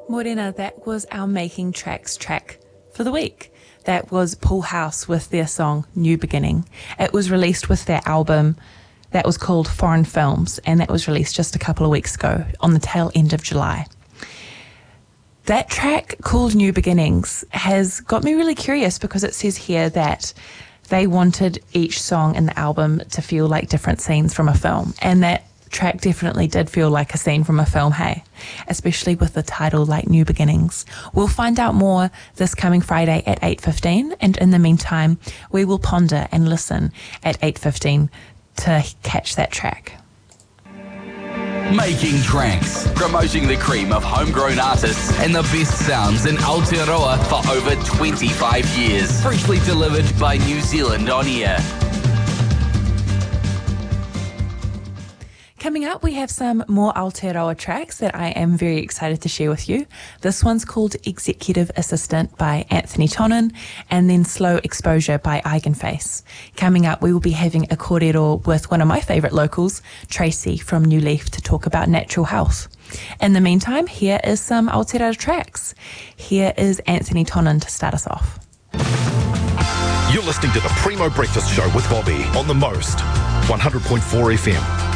Morena, that was our Making Tracks track for the week. That was Pool House with their song New Beginning. It was released with their album that was called Foreign Films, and that was released just a couple of weeks ago on the tail end of July. That track called New Beginnings has got me really curious because it says here that they wanted each song in the album to feel like different scenes from a film, and that track definitely did feel like a scene from a film, hey? Especially with the title like New Beginnings. We'll find out more this coming Friday at 8:15, and in the meantime, we will ponder and listen at 8:15 to catch that track. Making Tracks, promoting the cream of homegrown artists and the best sounds in Aotearoa for over 25 years. Freshly delivered by New Zealand On Air. Coming up, we have some more Aotearoa tracks that I am very excited to share with you. This one's called Executive Assistant by Anthony Tonin, and then Slow Exposure by Eigenface. Coming up, we will be having a kōrero with one of my favourite locals, Tracy from New Leaf, to talk about natural health. In the meantime, here is some Aotearoa tracks. Here is Anthony Tonin to start us off. You're listening to the Primo Breakfast Show with Bobby on The Most, 100.4 FM.